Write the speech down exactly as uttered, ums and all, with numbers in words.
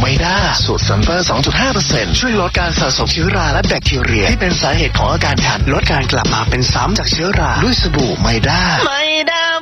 ไมด้าสูตรซัลเฟอร์ สองจุดห้าเปอร์เซ็นต์ ช่วยลดการสะสมเชื้อราและแบคทีเรียที่เป็นสาเหตุของอาการคันลดการกลับมาเป็นซ้ำจากเชื้อราด้วยสบู่ไมด้าไมด้า